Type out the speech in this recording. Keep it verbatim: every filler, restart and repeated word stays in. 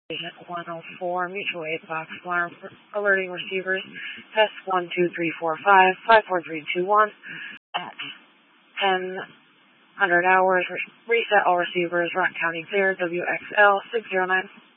Agent one oh four, mutual aid box alarm, alerting receivers, test one two three four five, five four three two one, at ten hundred hours, reset all receivers, Rock County clear, W X L six zero nine.